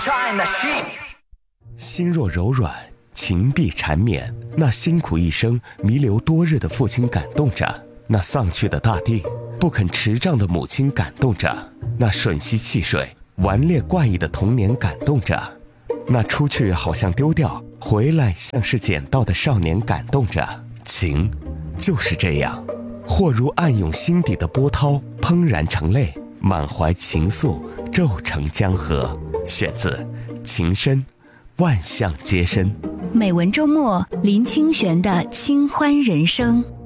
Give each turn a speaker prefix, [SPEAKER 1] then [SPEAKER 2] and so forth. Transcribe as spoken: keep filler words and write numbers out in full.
[SPEAKER 1] 心若柔软，情必缠绵。那辛苦一生弥留多日的父亲感动着，那丧去的大地不肯持杖的母亲感动着，那吮吸汽水顽劣怪异的童年感动着，那出去好像丢掉，回来像是捡到的少年感动着。情就是这样，或如暗涌心底的波涛，怦然成泪，满怀情愫，骤成江河。选自《情深》，万象皆深。
[SPEAKER 2] 美文周末，林清玄的清欢人生。